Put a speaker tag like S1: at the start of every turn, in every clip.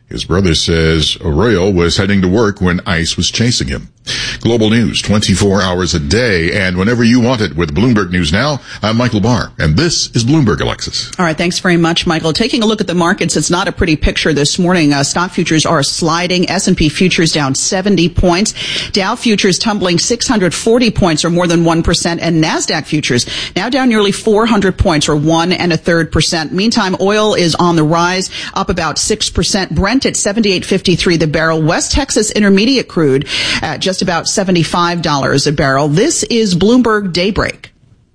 S1: His brother says Arroyo was heading to work when ICE was chasing him. Global news 24 hours a day and whenever you want it with Bloomberg News Now. I'm Michael Barr, and this is Bloomberg, Alexis.
S2: All right, thanks very much, Michael. Taking a look at the markets, it's not a pretty picture this morning. Stock futures are sliding. S&P futures down 70 points. Dow futures tumbling 640 points or more than 1%, and NASDAQ futures now down nearly 400 points or 1 1/3%. Meantime, oil is on the rise, up about 6%. Brent at $78.53 the barrel. West Texas Intermediate crude at just about $75 a barrel. This is Bloomberg Daybreak.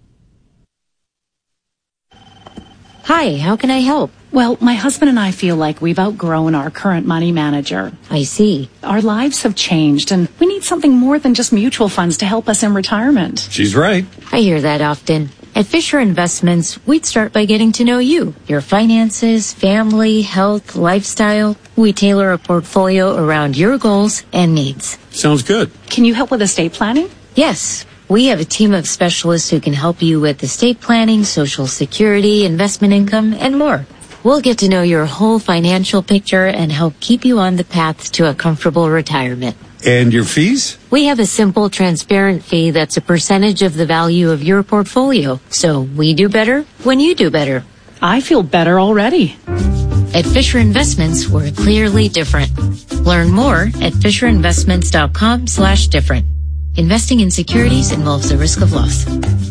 S3: Hi, how can I help?
S4: Well, my husband and I feel like we've outgrown our current money manager.
S3: I see.
S4: Our lives have changed, and we need something more than just mutual funds to help us in retirement.
S5: She's right.
S3: I hear that often. At Fisher Investments, we'd start by getting to know you, your finances, family, health, lifestyle. We tailor a portfolio around your goals and needs.
S5: Sounds good.
S4: Can you help with estate planning?
S3: Yes. We have a team of specialists who can help you with estate planning, Social Security, investment income, and more. We'll get to know your whole financial picture and help keep you on the path to a comfortable retirement.
S5: And your fees?
S3: We have a simple, transparent fee that's a percentage of the value of your portfolio. So we do better when you do better.
S4: I feel better already.
S3: At Fisher Investments, we're clearly different. Learn more at fisherinvestments.com/different. Investing in securities involves a risk of loss.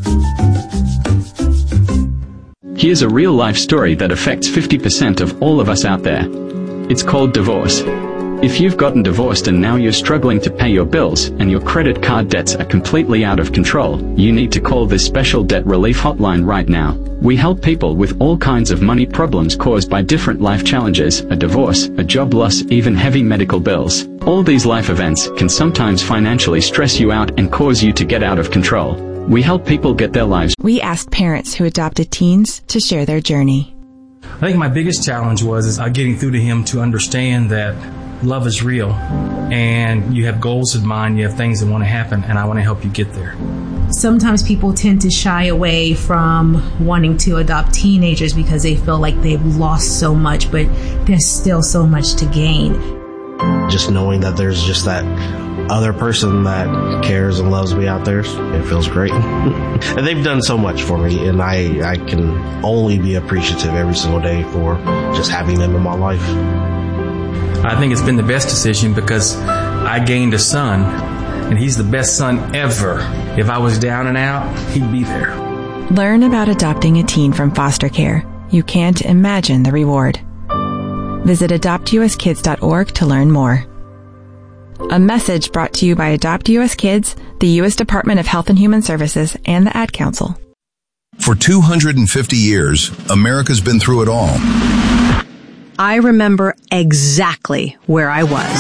S6: Here's a real-life story that affects 50% of all of us out there. It's called divorce. If you've gotten divorced and now you're struggling to pay your bills and your credit card debts are completely out of control, you need to call this special debt relief hotline right now. We help people with all kinds of money problems caused by different life challenges, a divorce, a job loss, even heavy medical bills. All these life events can sometimes financially stress you out and cause you to get out of control. We help people get their lives.
S7: We asked parents who adopted teens to share their journey.
S8: I think my biggest challenge was getting through to him to understand that love is real and you have goals in mind, you have things that want to happen, and I want to help you get there.
S9: Sometimes people tend to shy away from wanting to adopt teenagers because they feel like they've lost so much, but there's still so much to gain.
S10: Just knowing that there's just that other person that cares and loves me out there, it feels great. And they've done so much for me, and I can only be appreciative every single day for just having them in my life.
S8: I think it's been the best decision because I gained a son, and he's the best son ever. If I was down and out, he'd be there.
S7: Learn about adopting a teen from foster care. You can't imagine the reward. Visit adoptuskids.org to learn more. A message brought to you by Adopt U.S. Kids, the U.S. Department of Health and Human Services, and the Ad Council.
S11: For 250 years, America's been through it all.
S12: I remember exactly where I was.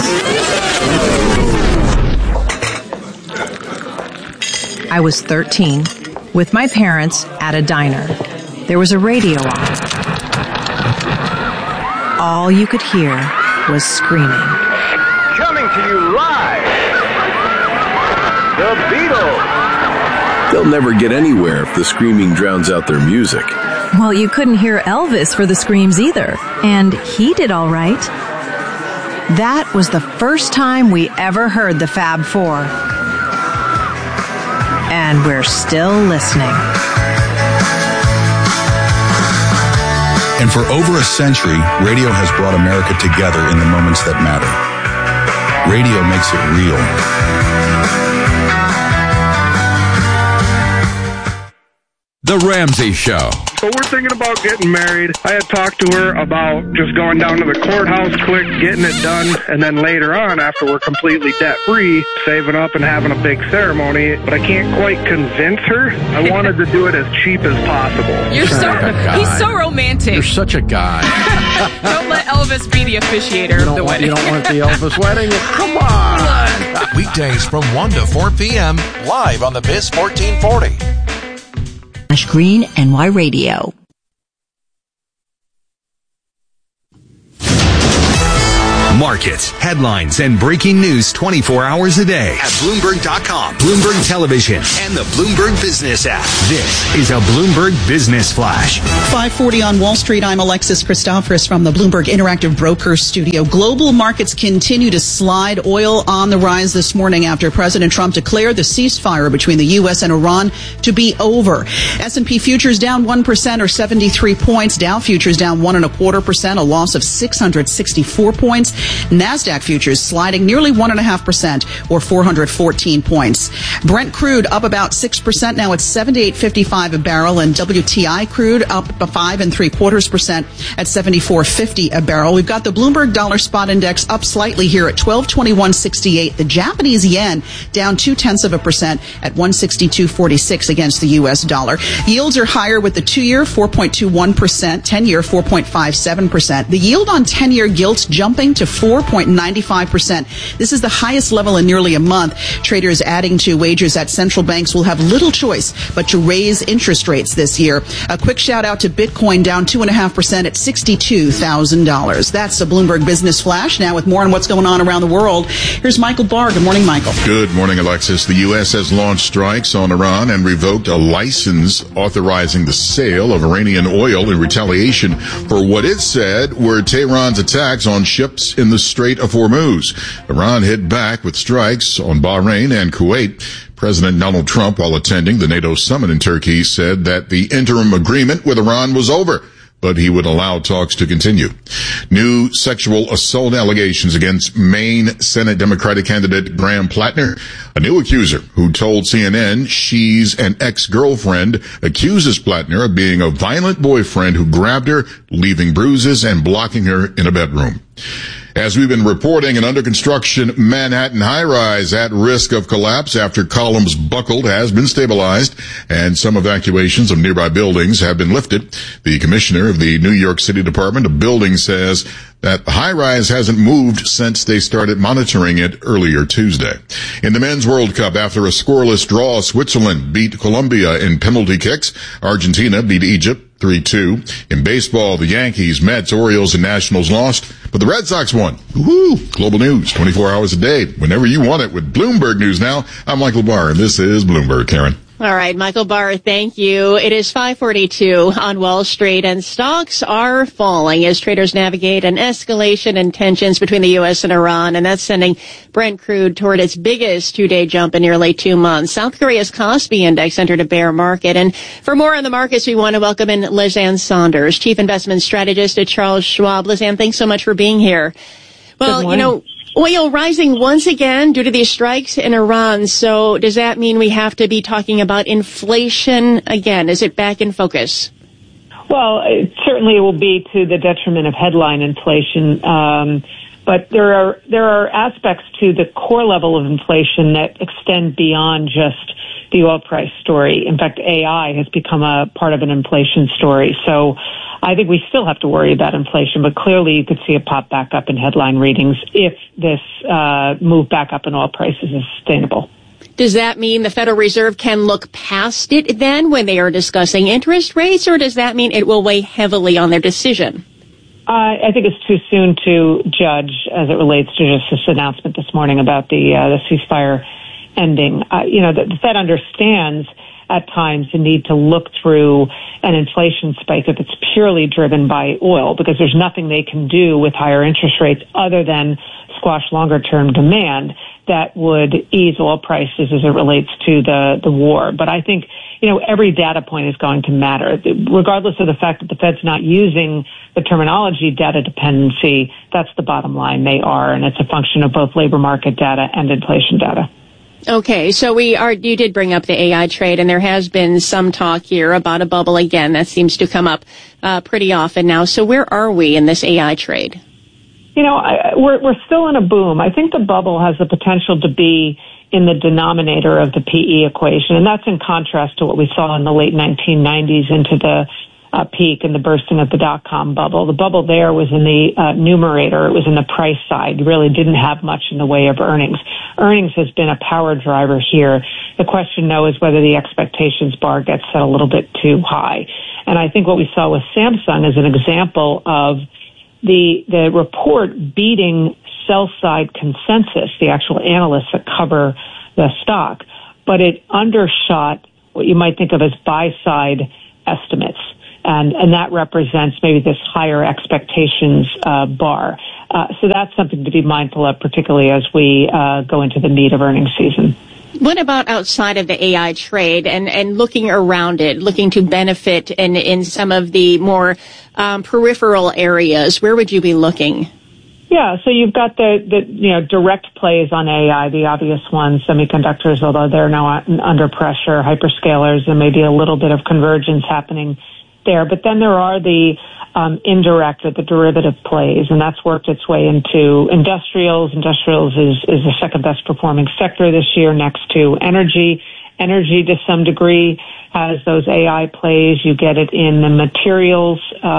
S12: I was 13 with my parents at a diner. There was a radio on. All you could hear was screaming.
S13: Coming to you live, the Beatles.
S14: They'll never get anywhere if the screaming drowns out their music.
S12: Well, you couldn't hear Elvis for the screams either, and he did all right. That was the first time we ever heard the Fab Four. And we're still listening.
S11: And for over a century, radio has brought America together in the moments that matter. Radio makes it real.
S15: The Ramsey Show.
S16: So we're thinking about getting married. I had talked to her about just going down to the courthouse quick, getting it done, and then later on, after we're completely debt-free, saving up and having a big ceremony. But I can't quite convince her. I wanted to do it as cheap as possible.
S17: He's so romantic.
S15: You're such a guy.
S17: Don't let Elvis be the officiator of the wedding.
S5: You don't want the Elvis wedding? Come on.
S18: Weekdays from 1 to 4 p.m. live on the Biz 1440.
S19: Green NY Radio.
S20: Markets, headlines, and breaking news 24 hours a day at Bloomberg.com, Bloomberg Television, and the Bloomberg Business app. This is a Bloomberg Business Flash.
S2: 5:40 on Wall Street. I'm Alexis Christoforous from the Bloomberg Interactive Brokers Studio. Global markets continue to slide. Oil on the rise this morning after President Trump declared the ceasefire between the U.S. and Iran to be over. S&P futures down 1% or 73 points. Dow futures down 1.25%, a loss of 664 points. NASDAQ futures sliding nearly 1.5% or 414 points. Brent crude up about 6%. Now it's $78.55 a barrel, and WTI crude up 5.75% at $74.50 a barrel. We've got the Bloomberg Dollar Spot Index up slightly here at 1221.68. The Japanese yen down 0.2% at 162.46 against the U.S. dollar. Yields are higher with the 2-year 4.21%, 10-year 4.57%. The yield on 10-year gilts jumping to 4.95%. This is the highest level in nearly a month. Traders adding to wagers that central banks will have little choice but to raise interest rates this year. A quick shout out to Bitcoin down 2.5% at $62,000. That's a Bloomberg Business Flash. Now with more on what's going on around the world, here's Michael Barr. Good morning, Michael.
S1: Good morning, Alexis. The U.S. has launched strikes on Iran and revoked a license authorizing the sale of Iranian oil in retaliation for what it said were Tehran's attacks on ships in the Strait of Hormuz. Iran hit back with strikes on Bahrain and Kuwait. President Donald Trump, while attending the NATO summit in Turkey, said that the interim agreement with Iran was over, but he would allow talks to continue. New sexual assault allegations against Maine Senate Democratic candidate Graham Plattner. A new accuser who told CNN she's an ex-girlfriend accuses Plattner of being a violent boyfriend who grabbed her, leaving bruises and blocking her in a bedroom. As we've been reporting, an under-construction Manhattan high-rise at risk of collapse after columns buckled has been stabilized, and some evacuations of nearby buildings have been lifted. The commissioner of the New York City Department of Buildings says that the high-rise hasn't moved since they started monitoring it earlier Tuesday. In the Men's World Cup, after a scoreless draw, Switzerland beat Colombia in penalty kicks. Argentina beat Egypt 3-2. In baseball, the Yankees, Mets, Orioles, and Nationals lost, but the Red Sox won. Woohoo! Global news, 24 hours a day, whenever you want it with Bloomberg News Now. I'm Michael Barr, and this is Bloomberg. Karen.
S21: All right, Michael Barr, thank you. It is 5:42 on Wall Street, and stocks are falling as traders navigate an escalation in tensions between the U.S. and Iran, and that's sending Brent crude toward its biggest two-day jump in nearly 2 months. South Korea's Kospi index entered a bear market, and for more on the markets, we want to welcome in Lizanne Saunders, Chief Investment Strategist at Charles Schwab. Lizanne, thanks so much for being here. Well, you know, oil rising once again due to these strikes in Iran. So does that mean we have to be talking about inflation again? Is it back in focus?
S22: Well, certainly it will be to the detriment of headline inflation. But there are aspects to the core level of inflation that extend beyond just the oil price story. In fact, AI has become a part of an inflation story. So I think we still have to worry about inflation, but clearly you could see a pop back up in headline readings if this move back up in oil prices is sustainable.
S21: Does that mean the Federal Reserve can look past it then when they are discussing interest rates, or does that mean it will weigh heavily on their decision?
S22: I think it's too soon to judge as it relates to just this announcement this morning about the ceasefire ending. The Fed understands at times the need to look through an inflation spike if it's purely driven by oil, because there's nothing they can do with higher interest rates other than squash longer-term demand that would ease oil prices as it relates to the war. But I think, every data point is going to matter. Regardless of the fact that the Fed's not using the terminology data dependency, that's the bottom line. They are, and it's a function of both labor market data and inflation data.
S21: Okay, so you did bring up the AI trade, and there has been some talk here about a bubble again. That seems to come up pretty often now. So where are we in this AI trade?
S22: We're still in a boom. I think the bubble has the potential to be in the denominator of the PE equation, and that's in contrast to what we saw in the late 1990s into the peak and the bursting of the dot-com bubble. The bubble there was in the numerator. It was in the price side. You really didn't have much in the way of earnings. Earnings has been a power driver here. The question, though, is whether the expectations bar gets set a little bit too high. And I think what we saw with Samsung is an example of the report beating sell-side consensus, the actual analysts that cover the stock, but it undershot what you might think of as buy-side estimates. And that represents maybe this higher expectations bar. So that's something to be mindful of, particularly as we go into the meat of earnings season.
S21: What about outside of the AI trade and looking around it, looking to benefit in some of the more peripheral areas? Where would you be looking?
S22: Yeah, so you've got the direct plays on AI, the obvious ones, semiconductors, although they're now under pressure, hyperscalers, and maybe a little bit of convergence happening there. But then there are the indirect or the derivative plays, and that's worked its way into industrials. Industrials is the second best performing sector this year, next to energy. Energy, to some degree, has those AI plays. You get it in the materials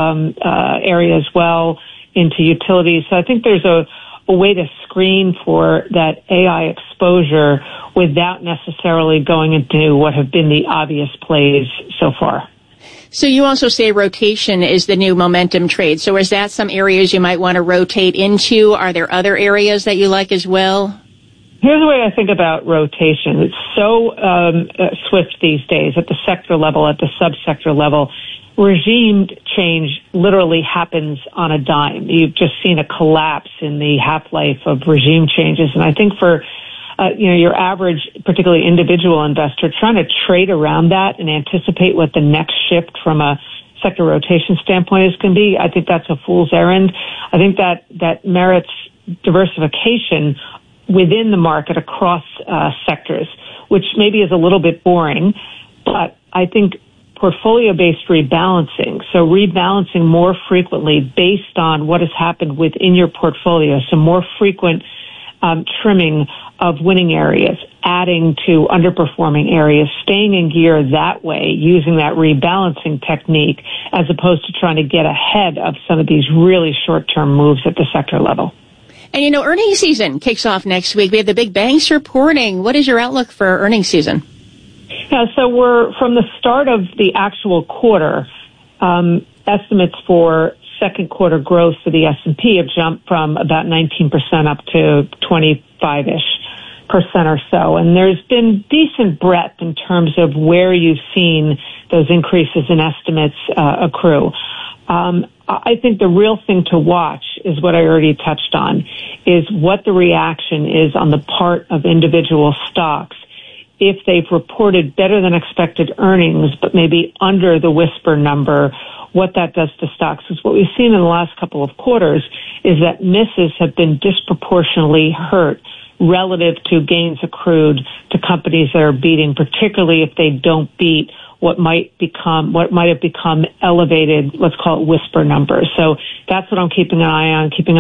S22: area as well, into utilities. So I think there's a way to screen for that AI exposure without necessarily going into what have been the obvious plays so far.
S21: So you also say rotation is the new momentum trade. So is that some areas you might want to rotate into? Are there other areas that you like as well?
S22: Here's the way I think about rotation. It's so swift these days at the sector level, at the subsector level. Regime change literally happens on a dime. You've just seen a collapse in the half-life of regime changes. And I think for your average, particularly individual investor, trying to trade around that and anticipate what the next shift from a sector rotation standpoint is going to be, I think that's a fool's errand. I think that merits diversification within the market across sectors, which maybe is a little bit boring, but I think portfolio-based rebalancing, so rebalancing more frequently based on what has happened within your portfolio, so more frequent trimming of winning areas, adding to underperforming areas, staying in gear that way, using that rebalancing technique, as opposed to trying to get ahead of some of these really short-term moves at the sector level.
S21: And earnings season kicks off next week. We have the big banks reporting. What is your outlook for earnings season?
S22: Yeah, so we're from the start of the actual quarter, estimates for second quarter growth for the S&P have jumped from about 19% up to 25-ish% or so. And there's been decent breadth in terms of where you've seen those increases in estimates accrue. I think the real thing to watch is what I already touched on, is what the reaction is on the part of individual stocks if they've reported better than expected earnings, but maybe under the whisper number, what that does to stocks. Because what we've seen in the last couple of quarters is that misses have been disproportionately hurt relative to gains accrued to companies that are beating, particularly if they don't beat what might have become elevated, let's call it whisper numbers. So that's what I'm keeping an eye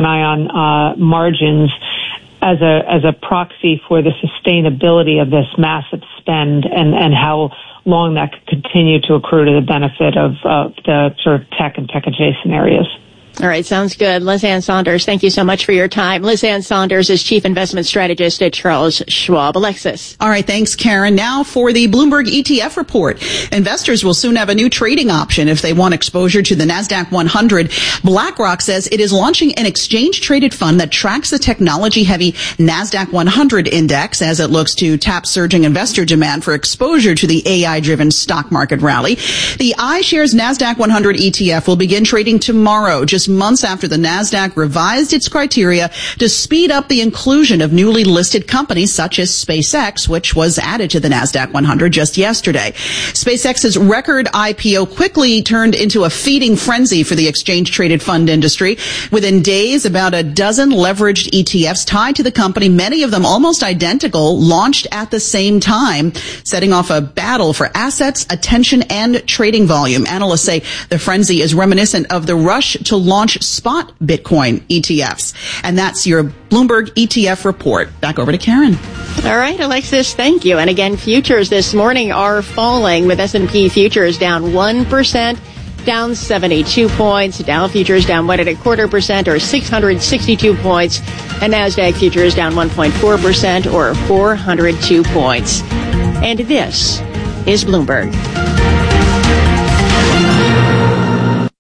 S22: on margins as a proxy for the sustainability of this massive spend and how long that could continue to accrue to the benefit of the sort of tech and tech adjacent areas.
S21: All right, sounds good. Liz Ann Saunders, thank you so much for your time. Liz Ann Saunders is Chief Investment Strategist at Charles Schwab. Alexis.
S2: All right, thanks, Karen. Now for the Bloomberg ETF report. Investors will soon have a new trading option if they want exposure to the NASDAQ 100. BlackRock says it is launching an exchange-traded fund that tracks the technology-heavy NASDAQ 100 index as it looks to tap surging investor demand for exposure to the AI-driven stock market rally. The iShares NASDAQ 100 ETF will begin trading tomorrow, just months after the NASDAQ revised its criteria to speed up the inclusion of newly listed companies such as SpaceX, which was added to the NASDAQ 100 just yesterday. SpaceX's record IPO quickly turned into a feeding frenzy for the exchange-traded fund industry. Within days, about a dozen leveraged ETFs tied to the company, many of them almost identical, launched at the same time, setting off a battle for assets, attention, and trading volume. Analysts say the frenzy is reminiscent of the rush to launch spot Bitcoin ETFs. And that's your Bloomberg ETF report. Back over to Karen.
S21: All right, Alexis, thank you. And again, futures this morning are falling with S&P futures down 1%, down 72 points. Dow futures down 1.25% or 662 points. And NASDAQ futures down 1.4% or 402 points. And this is Bloomberg.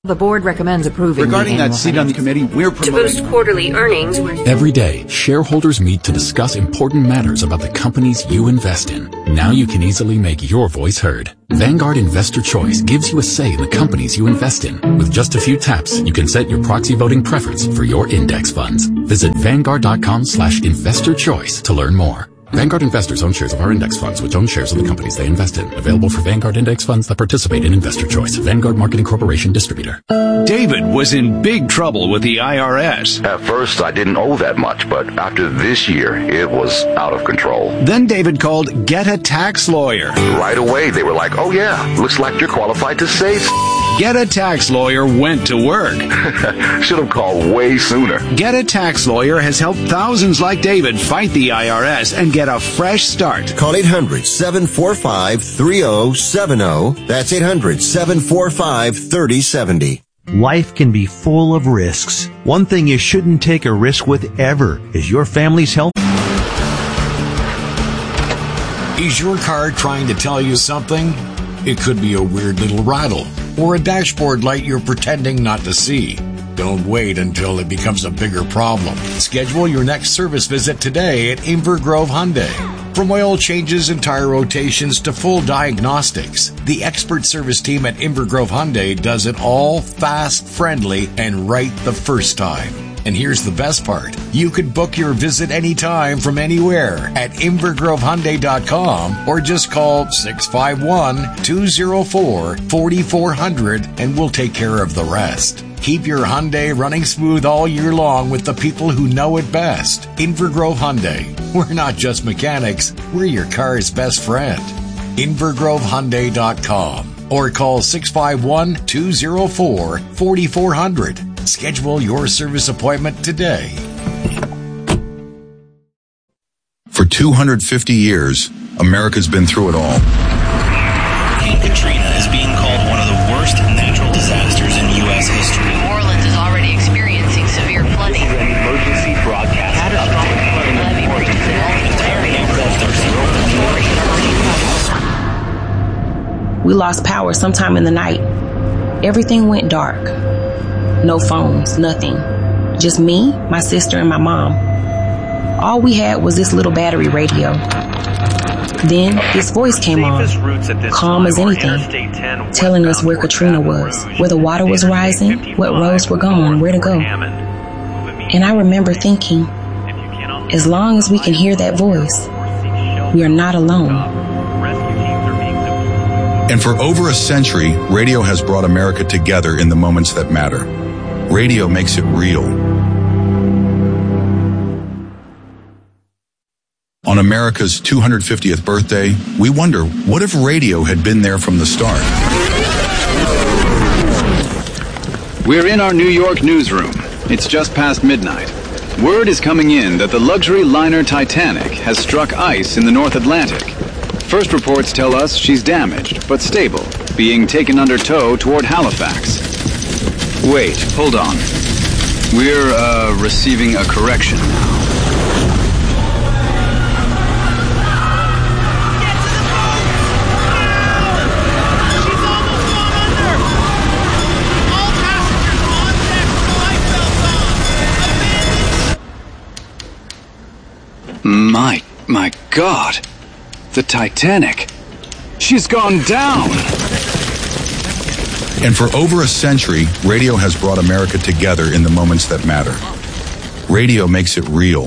S3: The board recommends approving.
S15: Regarding that seat on the committee, we're promoting...
S3: To boost quarterly earnings.
S4: Every day, shareholders meet to discuss important matters about the companies you invest in. Now you can easily make your voice heard. Vanguard Investor Choice gives you a say in the companies you invest in. With just a few taps, you can set your proxy voting preference for your index funds. Visit Vanguard.com/investorchoice to learn more. Vanguard investors own shares of our index funds, which own shares of the companies they invest in. Available for Vanguard index funds that participate in Investor Choice. Vanguard Marketing Corporation distributor.
S23: David was in big trouble with the IRS.
S24: At first, I didn't owe that much, but after this year, it was out of control.
S23: Then David called Get a Tax Lawyer.
S24: Right away, they were like, oh yeah, looks like you're qualified to say
S23: Get a Tax Lawyer went to work.
S24: Should have called way sooner.
S23: Get a Tax Lawyer has helped thousands like David fight the IRS and get a fresh start.
S25: Call 800-745-3070. That's 800-745-3070.
S26: Life can be full of risks. One thing you shouldn't take a risk with ever is your family's health.
S27: Is your car trying to tell you something? It could be a weird little rattle or a dashboard light you're pretending not to see. Don't wait until it becomes a bigger problem. Schedule your next service visit today at Inver Grove Hyundai. From oil changes and tire rotations to full diagnostics, the expert service team at Inver Grove Hyundai does it all fast, friendly, and right the first time. And here's the best part. You can book your visit anytime from anywhere at invergrovehyundai.com or just call 651-204-4400 and we'll take care of the rest. Keep your Hyundai running smooth all year long with the people who know it best. Inver Grove Hyundai. We're not just mechanics, we're your car's best friend. invergrovehyundai.com or call 651-204-4400. Schedule your service appointment today.
S11: For 250 years, America's been through it all.
S28: Hurricane Katrina is being called one of the worst natural disasters in U.S. history.
S29: New Orleans is already experiencing severe flooding.
S28: This is an emergency broadcast.
S29: Catastrophic flooding. Levee bridges in all
S28: entire neighborhoods are
S30: We lost power sometime in the night. Everything went dark. No phones, nothing. Just me, my sister, and my mom. All we had was this little battery radio. Then this voice came on, calm as anything, telling us where Katrina was, where the water was rising, what roads were gone, where to go. And I remember thinking, as long as we can hear that voice, we are not alone.
S11: And for over a century, radio has brought America together in the moments that matter. Radio makes it real. On America's 250th birthday, we wonder, what if radio had been there from the start?
S31: We're in our New York newsroom. It's just past midnight. Word is coming in that the luxury liner Titanic has struck ice in the North Atlantic. First reports tell us she's damaged, but stable, being taken under tow toward Halifax. Wait, hold on. We're, receiving a correction now. My God. The Titanic. She's gone down.
S11: And for over a century, radio has brought America together in the moments that matter. Radio makes it real.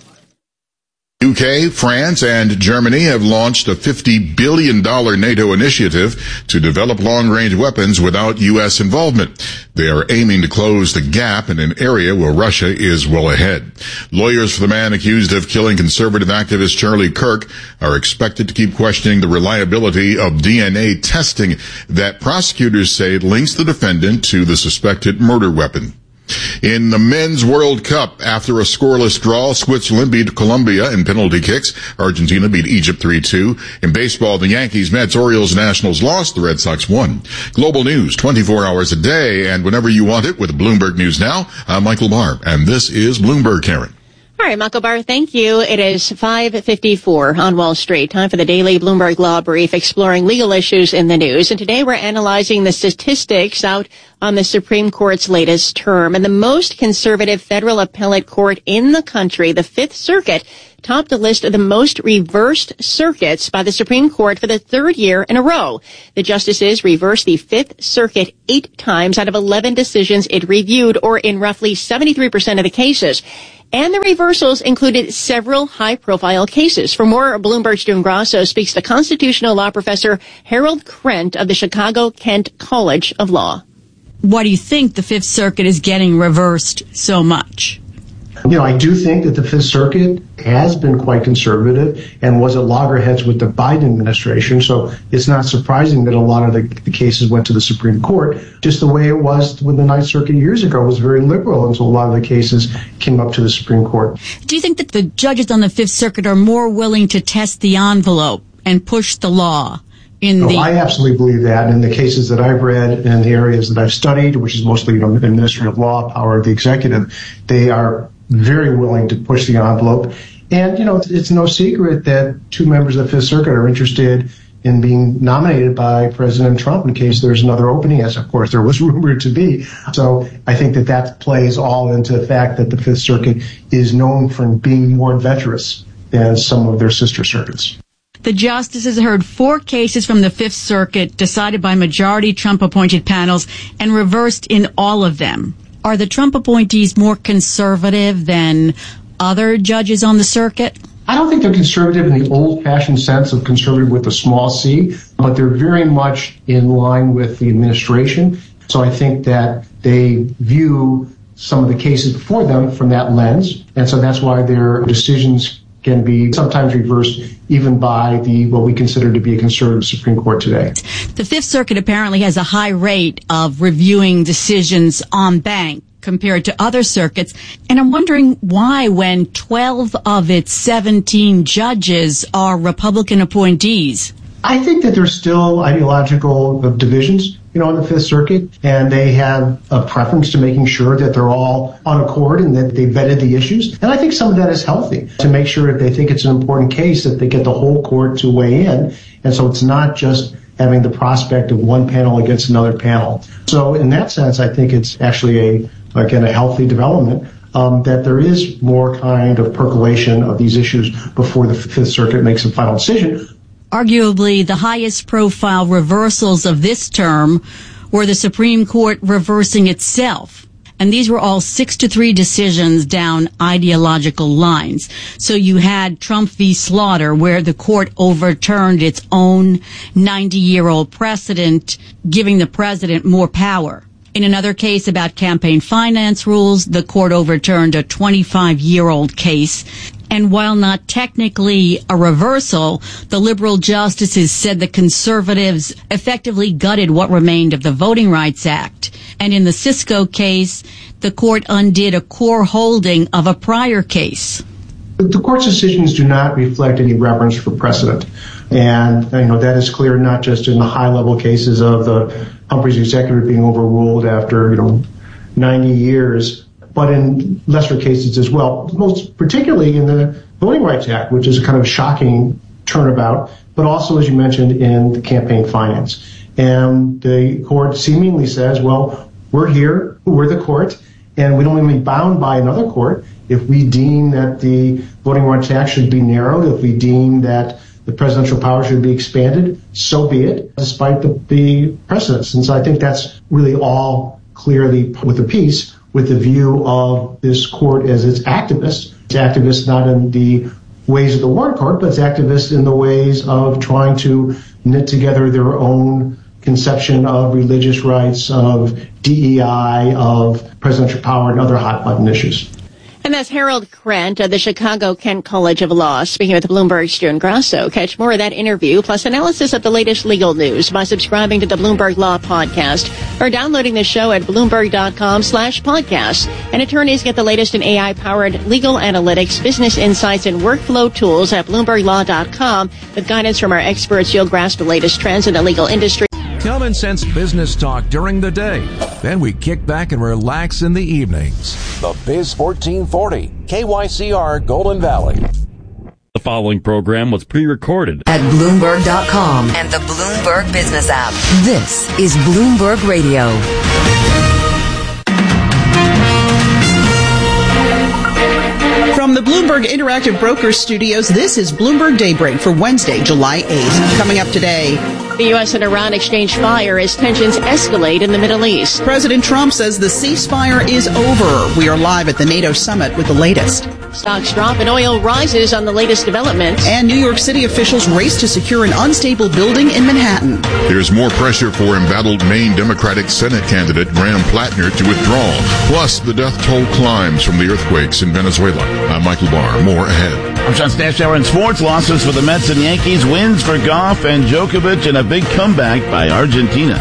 S1: UK, France, and Germany have launched a $50 billion NATO initiative to develop long-range weapons without U.S. involvement. They are aiming to close the gap in an area where Russia is well ahead. Lawyers for the man accused of killing conservative activist Charlie Kirk are expected to keep questioning the reliability of DNA testing that prosecutors say links the defendant to the suspected murder weapon. In the Men's World Cup, after a scoreless draw, Switzerland beat Colombia in penalty kicks. Argentina beat Egypt 3-2. In baseball, the Yankees, Mets, Orioles, Nationals lost. The Red Sox won. Global news 24 hours a day and whenever you want it with Bloomberg News Now. I'm Michael Barr, and this is Bloomberg, Karen.
S21: All right, Michael Barr, thank you. It is 5:54 on Wall Street. Time for the daily Bloomberg Law Brief, exploring legal issues in the news. And today we're analyzing the statistics out on the Supreme Court's latest term. And the most conservative federal appellate court in the country, the Fifth Circuit, topped the list of the most reversed circuits by the Supreme Court for the third year in a row. The justices reversed the Fifth Circuit 8 times out of 11 decisions it reviewed, or in roughly 73% of the cases. And the reversals included several high-profile cases. For more, Bloomberg's June Grasso speaks to constitutional law professor Harold Krent of the Chicago-Kent College of Law.
S5: Why do you think the Fifth Circuit is getting reversed so much?
S6: I do think that the Fifth Circuit has been quite conservative and was at loggerheads with the Biden administration. So it's not surprising that a lot of the cases went to the Supreme Court, just the way it was with the Ninth Circuit years ago. It was very liberal, and so a lot of the cases came up to the Supreme Court.
S5: Do you think that the judges on the Fifth Circuit are more willing to test the envelope and push the law?
S6: I absolutely believe that. In the cases that I've read and the areas that I've studied, which is mostly administrative law, power of the executive, they are very willing to push the envelope. And, it's no secret that 2 members of the Fifth Circuit are interested in being nominated by President Trump in case there's another opening, as of course there was rumored to be. So I think that plays all into the fact that the Fifth Circuit is known for being more adventurous than some of their sister circuits.
S5: The justices heard 4 cases from the Fifth Circuit decided by majority Trump-appointed panels and reversed in all of them. Are the Trump appointees more conservative than other judges on the circuit?
S6: I don't think they're conservative in the old-fashioned sense of conservative with a small c, but they're very much in line with the administration. So I think that they view some of the cases before them from that lens, and so that's why their decisions can be sometimes reversed even by what we consider to be a conservative Supreme Court today.
S5: The Fifth Circuit apparently has a high rate of reviewing decisions en banc compared to other circuits. And I'm wondering why, when 12 of its 17 judges are Republican appointees.
S6: I think that there's still ideological divisions, in the Fifth Circuit, and they have a preference to making sure that they're all on accord and that they vetted the issues. And I think some of that is healthy, to make sure if they think it's an important case that they get the whole court to weigh in. And so it's not just having the prospect of one panel against another panel. So in that sense, I think it's actually a healthy development, that there is more kind of percolation of these issues before the Fifth Circuit makes a final decision.
S5: Arguably, the highest profile reversals of this term were the Supreme Court reversing itself. And these were all 6-3 decisions down ideological lines. So you had Trump v. Slaughter, where the court overturned its own 90-year-old precedent, giving the president more power. In another case about campaign finance rules, the court overturned a 25-year-old case. And while not technically a reversal, the liberal justices said the conservatives effectively gutted what remained of the Voting Rights Act. And in the Cisco case, the court undid a core holding of a prior case.
S6: The court's decisions do not reflect any reverence for precedent. And, that is clear not just in the high-level cases of the Humphreys executive being overruled after, 90 years, but in lesser cases as well, most particularly in the Voting Rights Act, which is a kind of shocking turnabout, but also, as you mentioned, in the campaign finance. And the court seemingly says, well, we're here, we're the court, and we don't want to be bound by another court. If we deem that the Voting Rights Act should be narrowed, if we deem that the presidential power should be expanded, so be it, despite the precedents. And so I think that's really all clearly with the piece, with the view of this court as its activist. It's activist not in the ways of the Warren Court, but it's activist in the ways of trying to knit together their own conception of religious rights, of DEI, of presidential power, and other hot-button issues.
S21: And that's Harold Krent of the Chicago-Kent College of Law, speaking with Bloomberg's June Grasso. Catch more of that interview, plus analysis of the latest legal news by subscribing to the Bloomberg Law Podcast or downloading the show at Bloomberg.com/podcast. And attorneys get the latest in AI-powered legal analytics, business insights, and workflow tools at BloombergLaw.com. With guidance from our experts, you'll grasp the latest trends in the legal industry.
S18: Common sense business talk during the day. Then we kick back and relax in the evenings. The Biz 1440. KYCR Golden Valley.
S7: The following program was pre-recorded
S8: at Bloomberg.com and the Bloomberg Business app. This is Bloomberg Radio.
S2: From the Bloomberg Interactive Brokers Studios, this is Bloomberg Daybreak for Wednesday, July 8th. Coming up today,
S21: the U.S. and Iran exchange fire as tensions escalate in the Middle East.
S2: President Trump says the ceasefire is over. We are live at the NATO summit with the latest.
S21: Stocks drop and oil rises on the latest developments.
S2: And New York City officials race to secure an unstable building in Manhattan.
S1: There's more pressure for embattled Maine Democratic Senate candidate Graham Plattner to withdraw. Plus, the death toll climbs from the earthquakes in Venezuela. I'm Michael Barr. More ahead.
S9: I'm John Stashower. In sports, losses for the Mets and Yankees, wins for Goff and Djokovic, and a big comeback by Argentina.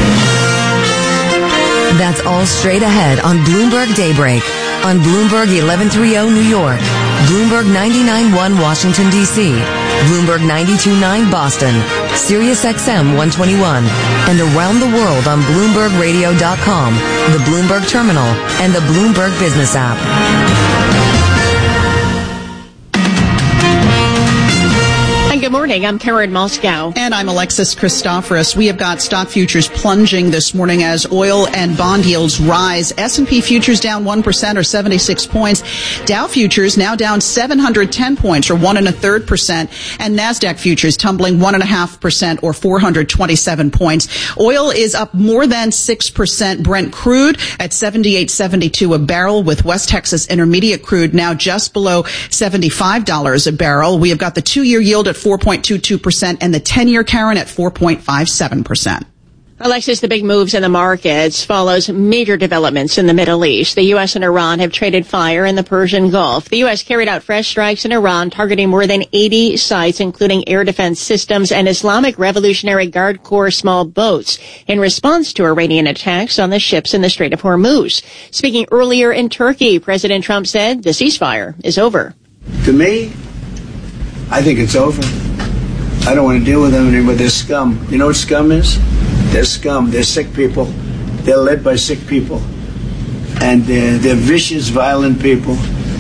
S8: That's all straight ahead on Bloomberg Daybreak. On Bloomberg 1130 New York, Bloomberg 99.1 Washington, D.C., Bloomberg 92.9 Boston, Sirius XM 121, and around the world on BloombergRadio.com, the Bloomberg Terminal, and the Bloomberg Business app.
S21: Good morning. I'm Karen Moscow.
S2: And I'm Alexis Christoforous. We have got stock futures plunging this morning as oil and bond yields rise. S&P futures down 1% or 76 points. Dow futures now down 710 points or 1.33%. And NASDAQ futures tumbling 1.5% or 427 points. Oil is up more than 6%. Brent crude at $78.72 a barrel, with West Texas Intermediate crude now just below $75 a barrel. We have got the 2-year yield at 4.22% and the 10-year Karen at 4.57%.
S21: Alexis, the big moves in the markets follows major developments in the Middle East. The U.S. and Iran have traded fire in the Persian Gulf. The U.S. carried out fresh strikes in Iran, targeting more than 80 sites, including air defense systems and Islamic Revolutionary Guard Corps small boats, in response to Iranian attacks on the ships in the Strait of Hormuz. Speaking earlier in Turkey, President Trump said the ceasefire is over.
S10: To me, I think it's over. I don't want to deal with them anymore. They're scum. You know what scum is? They're scum. They're sick people. They're led by sick people. And they're vicious, violent people.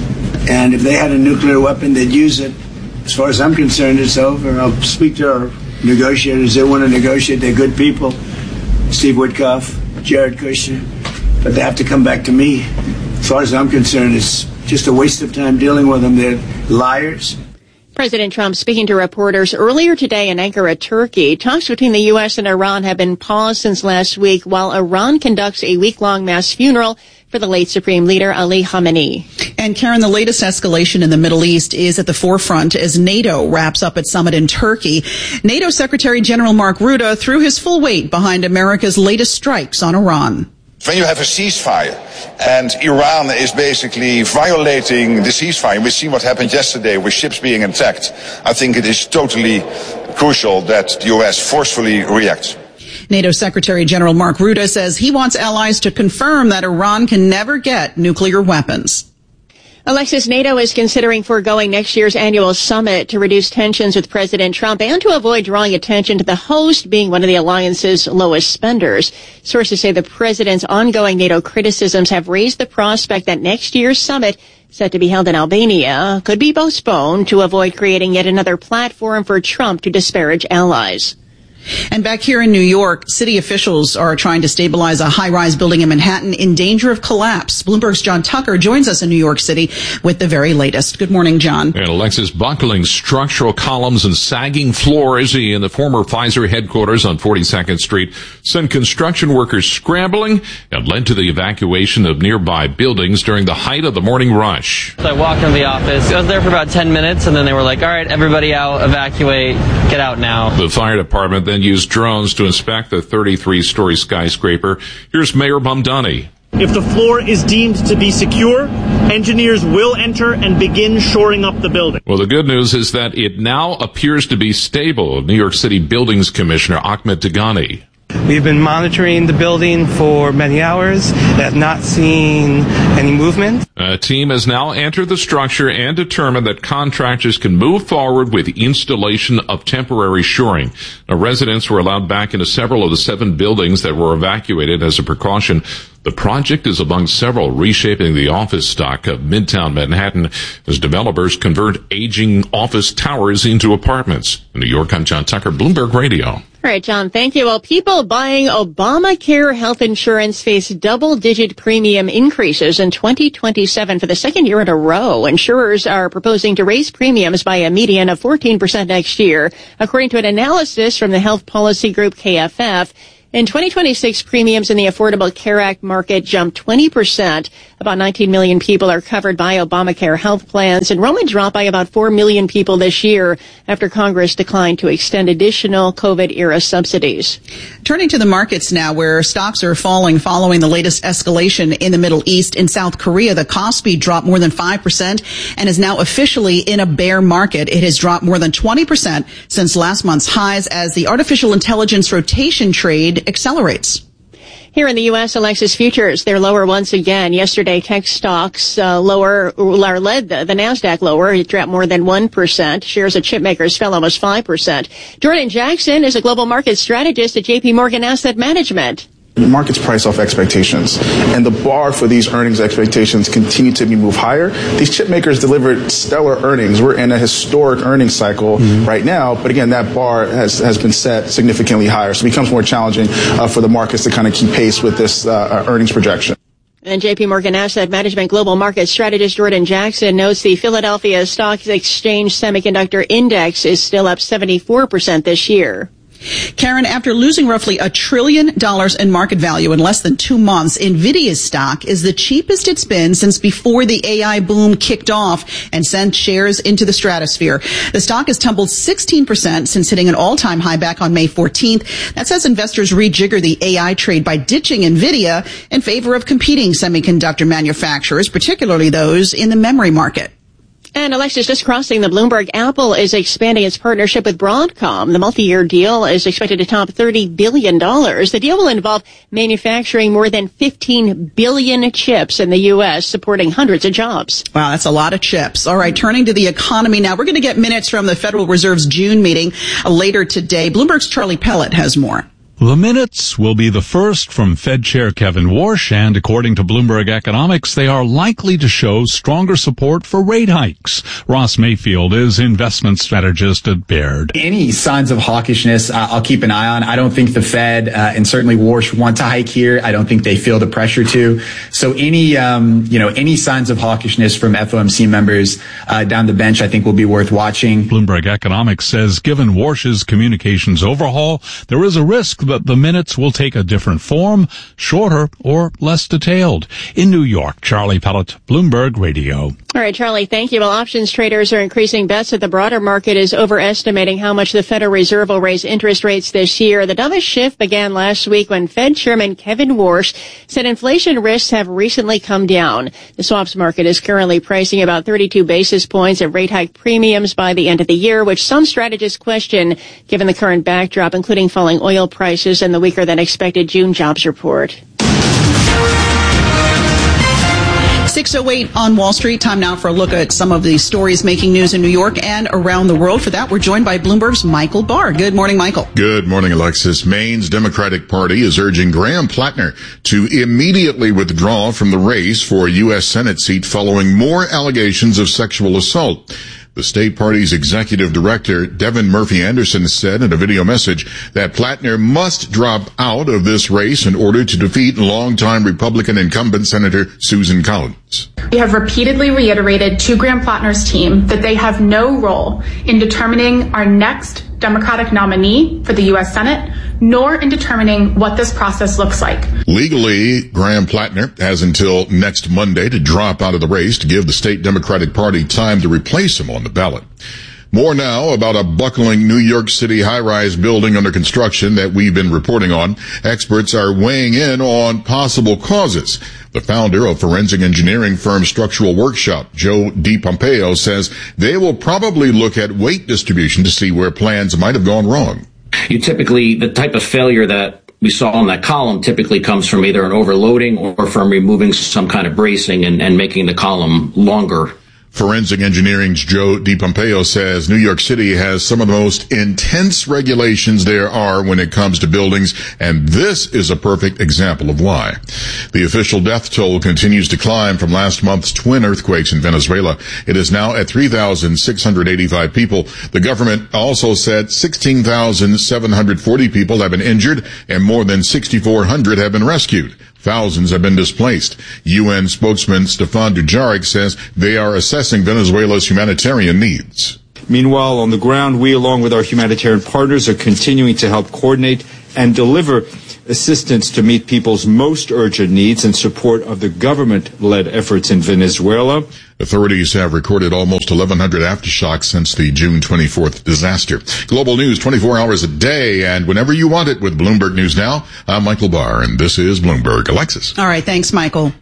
S10: And if they had a nuclear weapon, they'd use it. As far as I'm concerned, it's over. I'll speak to our negotiators. They want to negotiate. They're good people. Steve Witkoff, Jared Kushner. But they have to come back to me. As far as I'm concerned, it's just a waste of time dealing with them. They're liars.
S21: President Trump speaking to reporters earlier today in Ankara, Turkey. Talks between the U.S. and Iran have been paused since last week while Iran conducts a week-long mass funeral for the late Supreme Leader Ali Khamenei.
S2: And Karen, the latest escalation in the Middle East is at the forefront as NATO wraps up its summit in Turkey. NATO Secretary General Mark Rutte threw his full weight behind America's latest strikes on Iran.
S12: When you have a ceasefire and Iran is basically violating the ceasefire, we see what happened yesterday with ships being attacked. I think it is totally crucial that the U.S. forcefully reacts.
S2: NATO Secretary General Mark Rutte says he wants allies to confirm that Iran can never get nuclear weapons.
S21: Alexis, NATO is considering foregoing next year's annual summit to reduce tensions with President Trump and to avoid drawing attention to the host being one of the alliance's lowest spenders. Sources say the president's ongoing NATO criticisms have raised the prospect that next year's summit, set to be held in Albania, could be postponed to avoid creating yet another platform for Trump to disparage allies.
S2: And back here in New York, city officials are trying to stabilize a high-rise building in Manhattan in danger of collapse. Bloomberg's John Tucker joins us in New York City with the very latest. Good morning, John.
S13: And Alexis, buckling structural columns and sagging floors in the former Pfizer headquarters on 42nd Street sent construction workers scrambling and led to the evacuation of nearby buildings during the height of the morning rush.
S14: I walked into the office. I was there for about 10 minutes, and then they were like, all right, everybody out, evacuate, get out now.
S13: The fire department then used drones to inspect the 33-story skyscraper. Here's Mayor Mamdani.
S16: If the floor is deemed to be secure, engineers will enter and begin shoring up the building.
S13: Well, the good news is that it now appears to be stable. New York City Buildings Commissioner Ahmed Degani.
S17: We've been monitoring the building for many hours, have not seen any movement.
S13: A team has now entered the structure and determined that contractors can move forward with the installation of temporary shoring. Now, residents were allowed back into several of the 7 buildings that were evacuated as a precaution. The project is among several reshaping the office stock of Midtown Manhattan as developers convert aging office towers into apartments. In New York, I'm John Tucker, Bloomberg Radio.
S21: All right, John, thank you. Well, people buying Obamacare health insurance face double-digit premium increases in 2027 for the second year in a row. Insurers are proposing to raise premiums by a median of 14% next year, according to an analysis from the health policy group KFF. In 2026, premiums in the Affordable Care Act market jumped 20%. About 19 million people are covered by Obamacare health plans. Enrollment dropped by about 4 million people this year after Congress declined to extend additional COVID-era subsidies.
S2: Turning to the markets now, where stocks are falling following the latest escalation in the Middle East. In South Korea, the Kospi dropped more than 5% and is now officially in a bear market. It has dropped more than 20% since last month's highs as the artificial intelligence rotation trade accelerates.
S21: Here in the U.S., Alexis futures, they're lower once again. Yesterday, tech stocks led the NASDAQ lower. It dropped more than 1%. Shares of chip makers fell almost 5%. Jordan Jackson is a global market strategist at J.P. Morgan Asset Management.
S3: The market's price off expectations, and the bar for these earnings expectations continue to move higher. These chip makers delivered stellar earnings. We're in a historic earnings cycle right now, but again, that bar has been set significantly higher, so it becomes more challenging for the markets to kind of keep pace with this earnings projection.
S21: And J.P. Morgan Asset Management Global Market Strategist Jordan Jackson notes the Philadelphia Stock Exchange Semiconductor Index is still up 74% this year.
S2: Karen, after losing roughly $1 trillion in market value in less than 2 months, Nvidia's stock is the cheapest it's been since before the AI boom kicked off and sent shares into the stratosphere. The stock has tumbled 16% since hitting an all-time high back on May 14th. That's as investors rejigger the AI trade by ditching Nvidia in favor of competing semiconductor manufacturers, particularly those in the memory market.
S21: And Alexis, just crossing the Bloomberg, Apple is expanding its partnership with Broadcom. The multi-year deal is expected to top $30 billion. The deal will involve manufacturing more than 15 billion chips in the U.S., supporting hundreds of jobs.
S2: Wow, that's a lot of chips. All right, turning to the economy now. We're going to get minutes from the Federal Reserve's June meeting later today. Bloomberg's Charlie Pellet has more.
S4: The minutes will be the first from Fed Chair Kevin Warsh, and according to Bloomberg Economics, they are likely to show stronger support for rate hikes. Ross Mayfield is investment strategist at Baird.
S15: Any signs of hawkishness, I'll keep an eye on. I don't think the Fed and certainly Warsh want to hike here. I don't think they feel the pressure to. So any signs of hawkishness from FOMC members down the bench, I think will be worth watching.
S4: Bloomberg Economics says given Warsh's communications overhaul, there is a risk that the minutes will take a different form, shorter or less detailed. In New York, Charlie Pellet, Bloomberg Radio.
S21: All right, Charlie, thank you. Well, options traders are increasing bets that the broader market is overestimating how much the Federal Reserve will raise interest rates this year. The dovish shift began last week when Fed Chairman Kevin Warsh said inflation risks have recently come down. The swaps market is currently pricing about 32 basis points of rate hike premiums by the end of the year, which some strategists question given the current backdrop, including falling oil prices and the weaker than expected June jobs report.
S2: 6:08 on Wall Street. Time now for a look at some of the stories making news in New York and around the world. For that, we're joined by Bloomberg's Michael Barr. Good morning, Michael.
S1: Good morning, Alexis. Maine's Democratic Party is urging Graham Plattner to immediately withdraw from the race for a U.S. Senate seat following more allegations of sexual assault. The state party's executive director, Devin Murphy Anderson, said in a video message that Plattner must drop out of this race in order to defeat longtime Republican incumbent Senator Susan Collins.
S19: We have repeatedly reiterated to Graham Plattner's team that they have no role in determining our next Democratic nominee for the U.S. Senate, nor in determining what this process looks like.
S1: Legally, Graham Plattner has until next Monday to drop out of the race to give the state Democratic Party time to replace him on the ballot. More now about a buckling New York City high-rise building under construction that we've been reporting on. Experts are weighing in on possible causes. The founder of forensic engineering firm Structural Workshop, Joe DiPompeo, says they will probably look at weight distribution to see where plans might have gone wrong.
S20: The type of failure that we saw on that column typically comes from either an overloading or from removing some kind of bracing and making the column longer.
S1: Forensic Engineering's Joe DiPompeo says New York City has some of the most intense regulations there are when it comes to buildings, and this is a perfect example of why. The official death toll continues to climb from last month's twin earthquakes in Venezuela. It is now at 3,685 people. The government also said 16,740 people have been injured and more than 6,400 have been rescued. Thousands have been displaced. UN spokesman Stefan Dujarric says they are assessing Venezuela's humanitarian needs.
S11: Meanwhile, on the ground, we, along with our humanitarian partners, are continuing to help coordinate and deliver assistance to meet people's most urgent needs in support of the government-led efforts in Venezuela.
S1: Authorities have recorded almost 1,100 aftershocks since the June 24th disaster. Global news 24 hours a day and whenever you want it with Bloomberg News Now. I'm Michael Barr, and this is Bloomberg. Alexis.
S2: All right, thanks, Michael.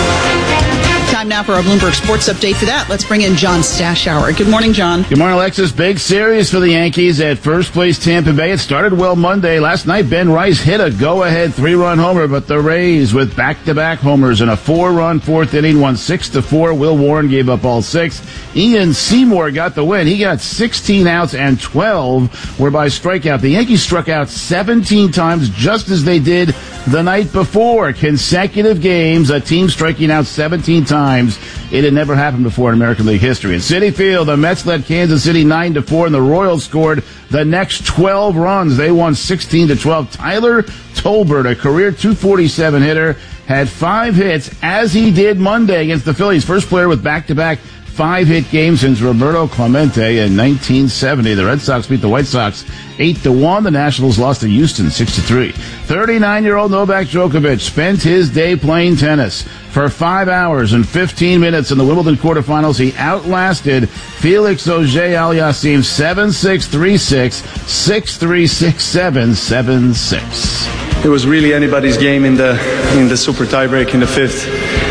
S2: Time now for our Bloomberg Sports Update. For that, let's bring in John Stashower. Good morning, John.
S9: Good morning, Alexis. Big series for the Yankees at first place Tampa Bay. It started well Monday. Last night, Ben Rice hit a go-ahead 3-run homer, but the Rays with back-to-back homers in a 4-run fourth inning won 6-4. Will Warren gave up all 6. Ian Seymour got the win. He got 16 outs and 12 were by strikeout. The Yankees struck out 17 times just as they did the night before. Consecutive games, a team striking out 17 times. It had never happened before in American League history. In Citi Field, the Mets led Kansas City 9-4, and the Royals scored the next 12 runs. They won 16-12. Tyler Tolbert, a career .247 hitter, had 5 hits, as he did Monday against the Phillies. First player with back-to-back 5-hit games since Roberto Clemente in 1970. The Red Sox beat the White Sox 8-1. The Nationals lost to Houston 6-3. 39-year-old Novak Djokovic spent his day playing tennis. For 5 hours and 15 minutes in the Wimbledon quarterfinals, he outlasted Felix Auger-Aliassime 7-6, 3-6, 6-3, 6-7, 7-6.
S22: It was really anybody's game in the super tiebreak in the fifth.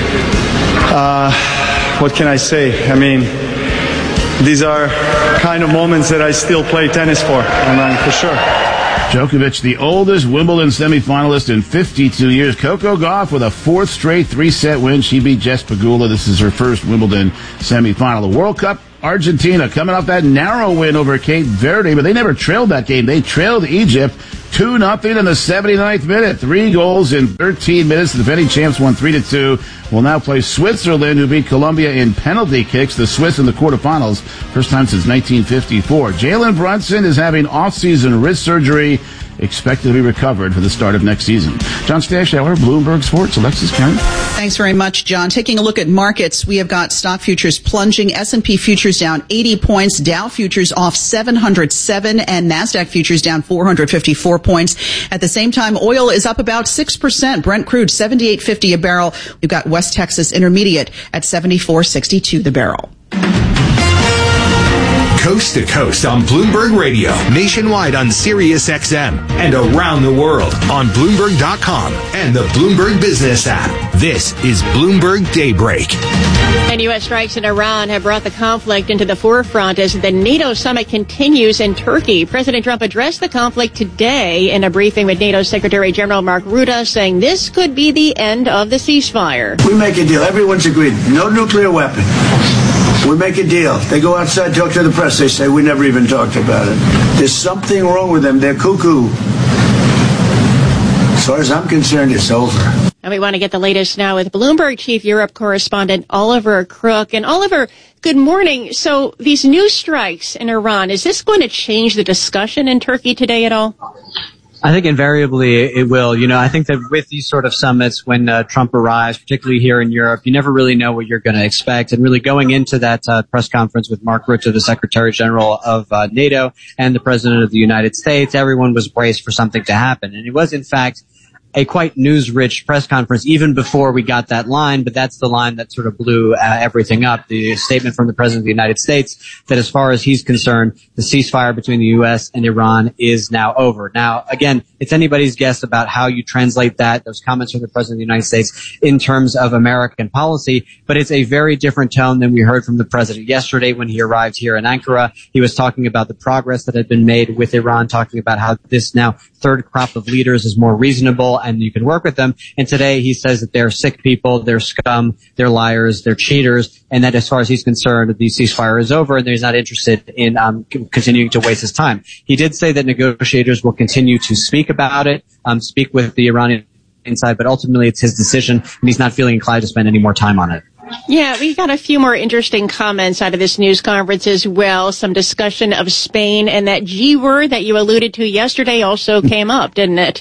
S22: What can I say? I mean, these are kind of moments that I still play tennis for, for sure.
S9: Djokovic, the oldest Wimbledon semifinalist in 52 years. Coco Gauff with a 4th straight 3-set win. She beat Jess Pegula. This is her first Wimbledon semifinal. The World Cup, Argentina coming off that narrow win over Cape Verde, but they never trailed that game. They trailed Egypt 2-0 in the 79th minute. 3 goals in 13 minutes. The defending champs won 3-2. Will now play Switzerland, who beat Colombia in penalty kicks. The Swiss in the quarterfinals, first time since 1954. Jalen Brunson is having off-season wrist surgery, expected to be recovered for the start of next season. John Stashower, Bloomberg Sports. Alexis Karen.
S2: Thanks very much, John. Taking a look at markets, we have got stock futures plunging. S&P futures down 80 points. Dow futures off 707 and NASDAQ futures down 454 points. At the same time, oil is up about 6%. Brent crude $78.50 a barrel. We've got West Texas Intermediate at $74.62 the barrel.
S23: Coast to coast on Bloomberg Radio, nationwide on Sirius XM, and around the world on Bloomberg.com and the Bloomberg Business app. This is Bloomberg Daybreak.
S21: And U.S. strikes in Iran have brought the conflict into the forefront as the NATO summit continues in Turkey. President Trump addressed the conflict today in a briefing with NATO Secretary General Mark Rutte, saying this could be the end of the ceasefire.
S10: We make a deal. Everyone's agreed. No nuclear weapon. We make a deal. They go outside, talk to the press. They say, we never even talked about it. There's something wrong with them. They're cuckoo. As far as I'm concerned, it's over.
S21: And we want to get the latest now with Bloomberg Chief Europe correspondent Oliver Crook. And Oliver, good morning. So these new strikes in Iran, is this going to change the discussion in Turkey today at all?
S24: I think invariably it will. You know, I think that with these sort of summits, when Trump arrives, particularly here in Europe, you never really know what you're going to expect. And really going into that press conference with Mark Rutte, the Secretary General of NATO, and the President of the United States, everyone was braced for something to happen. And it was, in fact, a quite news-rich press conference even before we got that line, but that's the line that sort of blew everything up. The statement from the President of the United States that as far as he's concerned, the ceasefire between the U.S. and Iran is now over. Now, again, it's anybody's guess about how you translate that, those comments from the President of the United States in terms of American policy, but it's a very different tone than we heard from the President yesterday when he arrived here in Ankara. He was talking about the progress that had been made with Iran, talking about how this now third crop of leaders is more reasonable and you can work with them. And today he says that they're sick people, they're scum, they're liars, they're cheaters, and that as far as he's concerned, the ceasefire is over and that he's not interested in continuing to waste his time. He did say that negotiators will continue to speak about it, speak with the Iranian side, but ultimately it's his decision, and he's not feeling inclined to spend any more time on it.
S21: Yeah, we got a few more interesting comments out of this news conference as well. Some discussion of Spain, and that G word that you alluded to yesterday also came up, didn't it?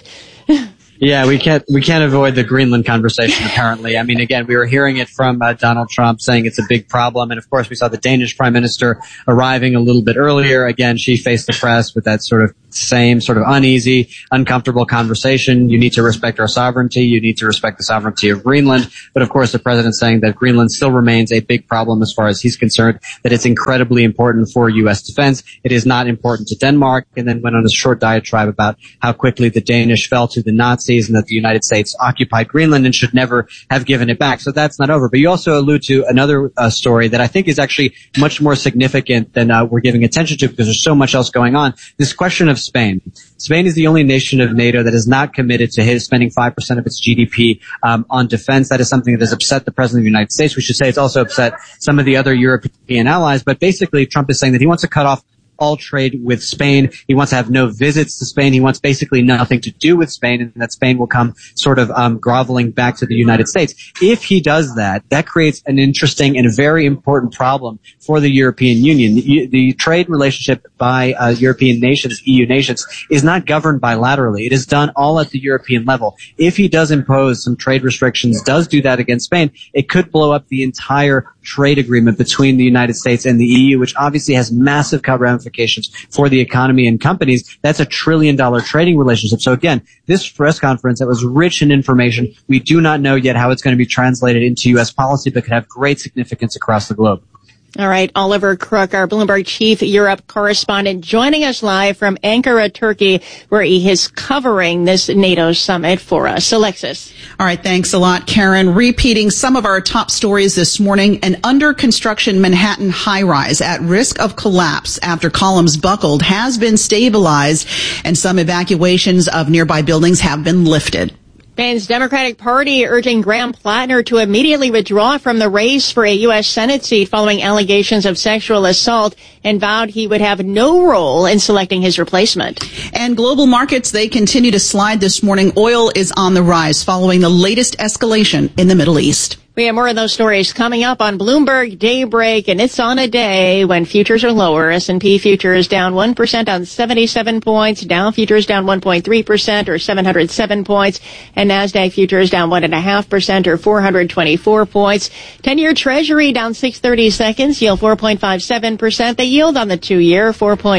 S24: Yeah, we can't avoid the Greenland conversation, apparently. I mean, again, we were hearing it from Donald Trump saying it's a big problem. And of course, we saw the Danish prime minister arriving a little bit earlier. Again, she faced the press with that sort of same sort of uneasy, uncomfortable conversation. You need to respect our sovereignty. You need to respect the sovereignty of Greenland. But of course, the president saying that Greenland still remains a big problem as far as he's concerned, that it's incredibly important for U.S. defense. It is not important to Denmark, and then went on a short diatribe about how quickly the Danish fell to the Nazis and that the United States occupied Greenland and should never have given it back. So that's not over. But you also allude to another story that I think is actually much more significant than we're giving attention to because there's so much else going on. This question of Spain. Spain is the only nation of NATO that is not committed to spending 5% of its GDP on defense. That is something that has upset the President of the United States. We should say it's also upset some of the other European allies. But basically, Trump is saying that he wants to cut off all trade with Spain. He wants to have no visits to Spain. He wants basically nothing to do with Spain, and that Spain will come sort of groveling back to the United States. If he does that, that creates an interesting and very important problem for the European Union. The trade relationship by European nations, EU nations, is not governed bilaterally. It is done all at the European level. If he does impose some trade restrictions, does do that against Spain, it could blow up the entire trade agreement between the United States and the EU, which obviously has massive ramifications for the economy and companies. That's $1 trillion trading relationship. So again, this press conference that was rich in information, we do not know yet how it's going to be translated into U.S. policy, but could have great significance across the globe.
S21: All right, Oliver Crook, our Bloomberg chief Europe correspondent, joining us live from Ankara, Turkey, where he is covering this NATO summit for us. Alexis.
S2: All right, thanks a lot, Karen. Repeating some of our top stories this morning, an under-construction Manhattan high-rise at risk of collapse after columns buckled has been stabilized, and some evacuations of nearby buildings have been lifted.
S21: Spain's Democratic Party urging Graham Plattner to immediately withdraw from the race for a U.S. Senate seat following allegations of sexual assault, and vowed he would have no role in selecting his replacement.
S2: And global markets, they continue to slide this morning. Oil is on the rise following the latest escalation in the Middle East.
S21: We have more of those stories coming up on Bloomberg Daybreak, and it's on a day when futures are lower. S&P futures down 1% on 77 points. Dow futures down 1.3% or 707 points. And NASDAQ futures down 1.5% or 424 points. 10-year Treasury down 6/32, yield 4.57%. The yield on the 2-year,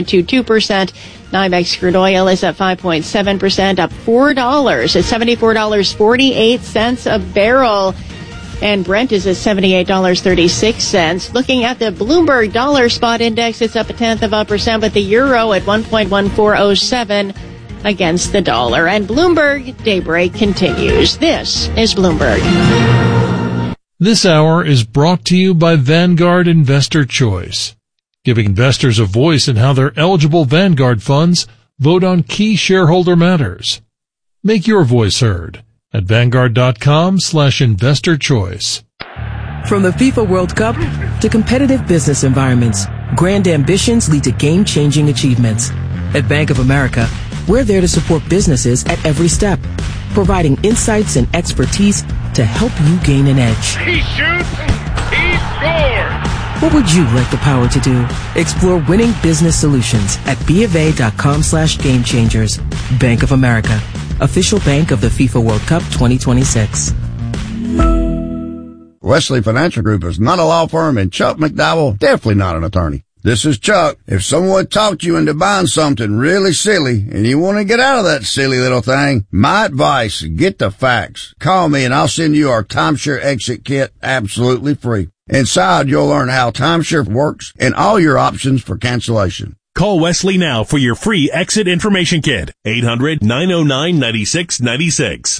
S21: 4.22%. NYMEX crude oil is up 5.7%, up $4 at $74.48 a barrel. And Brent is at $78.36. Looking at the Bloomberg Dollar Spot Index, it's up 0.1%, but the euro at 1.1407 against the dollar. And Bloomberg Daybreak continues. This is Bloomberg.
S5: This hour is brought to you by Vanguard Investor Choice, giving investors a voice in how their eligible Vanguard funds vote on key shareholder matters. Make your voice heard at Vanguard.com/investor choice.
S6: From the FIFA World Cup to competitive business environments, grand ambitions lead to game-changing achievements. At Bank of America, we're there to support businesses at every step, providing insights and expertise to help you gain an edge.
S7: He shoots, he scores!
S6: What would you like the power to do? Explore winning business solutions at BofA.com/gamechangers. Bank of America, official bank of the FIFA World Cup 2026.
S18: Wesley Financial Group is not a law firm, and Chuck McDowell definitely not an attorney. This is Chuck. If someone talked you into buying something really silly and you want to get out of that silly little thing, my advice, get the facts. Call me and I'll send you our timeshare exit kit absolutely free. Inside, you'll learn how timeshare works and all your options for cancellation.
S25: Call Wesley now for your free exit information kit. 800-909-9696.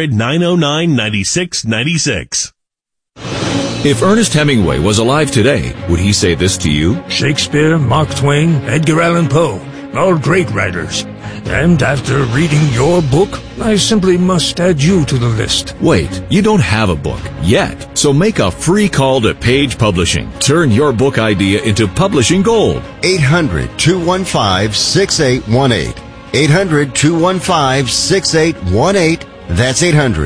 S25: 800-909-9696.
S26: If Ernest Hemingway was alive today, would he say this to you?
S27: Shakespeare, Mark Twain, Edgar Allan Poe.
S8: all great writers. And after reading your book, I simply must add you to the list.
S12: Wait, you don't have a book yet, so make a free call to Page Publishing. Turn your book idea into publishing gold.
S13: 800-215-6818. 800-215-6818. That's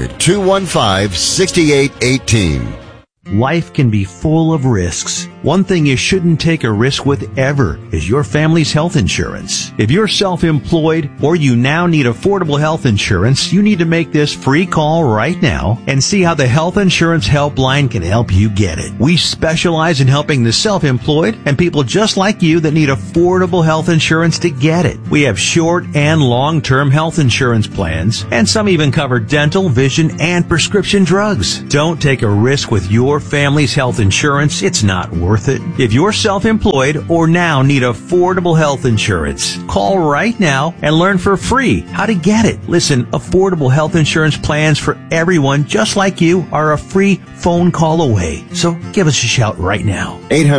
S13: 800-215-6818.
S14: Life can be full of risks. One thing you shouldn't take a risk with ever is your family's health insurance. If you're self-employed or you now need affordable health insurance, you need to make this free call right now and see how the Health Insurance Helpline can help you get it. We specialize in helping the self-employed and people just like you that need affordable health insurance to get it. We have short and long-term health insurance plans, and some even cover dental, vision, and prescription drugs. Don't take a risk with your family's health insurance. It's not worth it. If you're self-employed or now need affordable health insurance, call right now and learn for free how to get it. Listen, affordable health insurance plans for everyone just like you are a free phone call away. So give us a shout right now.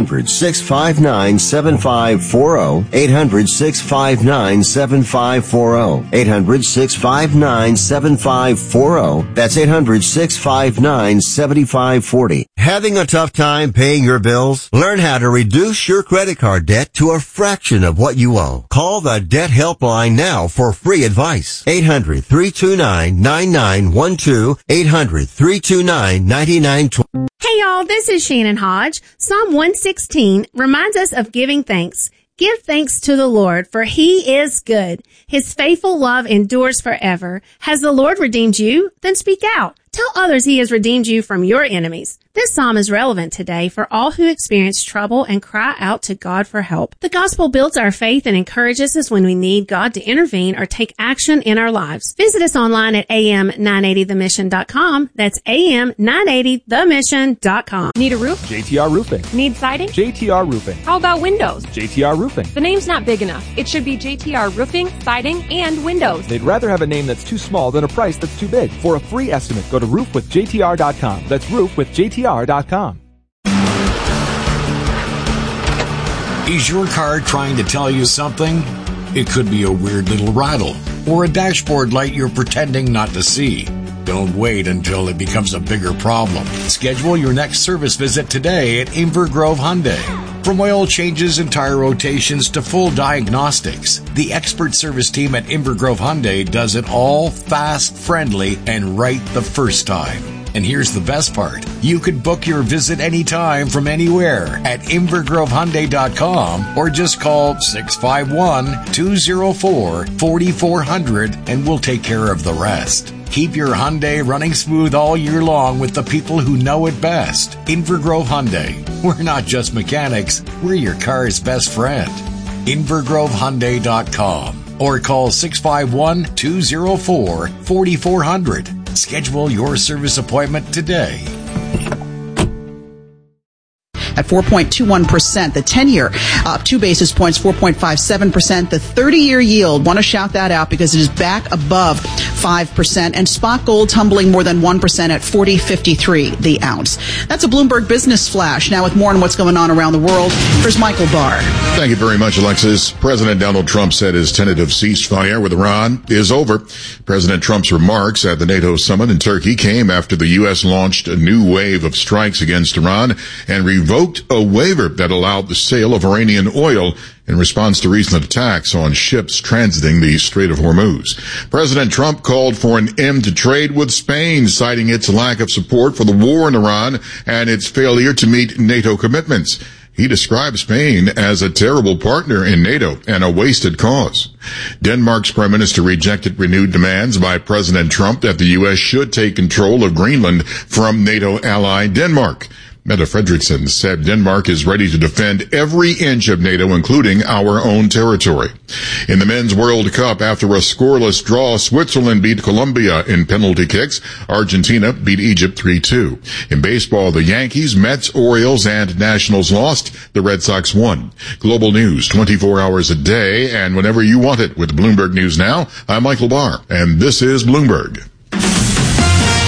S13: 800-659-7540. 800-659-7540. 800-659-7540. That's 800-659-7540. Having a tough time paying your bills? Learn how to reduce your credit card debt to a fraction of what you owe. Call the Debt Helpline now for free advice. 800-329-9912. 800-329-9912.
S16: Hey y'all, this is Shannon Hodge. Psalm 116 reminds us of giving thanks. Give thanks to the Lord, for He is good. His faithful love endures forever. Has the Lord redeemed you? Then speak out. Tell others He has redeemed you from your enemies. This psalm is relevant today for all who experience trouble and cry out to God for help. The gospel builds our faith and encourages us when we need God to intervene or take action in our lives. Visit us online at am980themission.com. That's am980themission.com.
S17: Need a roof? JTR Roofing. Need siding? JTR Roofing. How about windows? JTR Roofing. The name's not big enough. It should be JTR Roofing, Siding, and Windows.
S27: They'd rather have a name that's too small than a price that's too big. For a free estimate, go to roofwithjtr.com. That's roofwithjtr.com.
S28: Is your car trying to tell you something? It could be a weird little rattle or a dashboard light you're pretending not to see. Don't wait until it becomes a bigger problem. Schedule your next service visit today at Inver Grove Hyundai. From oil changes and tire rotations to full diagnostics, the expert service team at Inver Grove Hyundai does it all fast, friendly, and right the first time. And here's the best part. You can book your visit anytime from anywhere at invergrovehyundai.com or just call 651-204-4400 and we'll take care of the rest. Keep your Hyundai running smooth all year long with the people who know it best. Inver Grove Hyundai. We're not just mechanics, we're your car's best friend. invergrovehyundai.com or call 651-204-4400. Schedule your service appointment today.
S2: At 4.21%, the 10-year up 2 basis points, 4.57%. The 30-year yield, want to shout that out because it is back above 5%. And spot gold tumbling more than 1% at $40.53 the ounce. That's a Bloomberg Business Flash. Now with more on what's going on around the world, here's Michael Barr.
S1: Thank you very much, Alexis. President Donald Trump said his tentative ceasefire with Iran is over. President Trump's remarks at the NATO summit in Turkey came after the U.S. launched a new wave of strikes against Iran and revoked a waiver that allowed the sale of Iranian oil in response to recent attacks on ships transiting the Strait of Hormuz. President Trump called for an end to trade with Spain, citing its lack of support for the war in Iran and its failure to meet NATO commitments. He described Spain as a terrible partner in NATO and a wasted cause. Denmark's prime minister rejected renewed demands by President Trump that the U.S. should take control of Greenland from NATO ally Denmark. Mette Frederiksen said Denmark is ready to defend every inch of NATO, including our own territory. In the Men's World Cup, after a scoreless draw, Switzerland beat Colombia in penalty kicks. Argentina beat Egypt 3-2. In baseball, the Yankees, Mets, Orioles, and Nationals lost. The Red Sox won. Global news 24 hours a day and whenever you want it with Bloomberg News Now. I'm Michael Barr, and this is Bloomberg.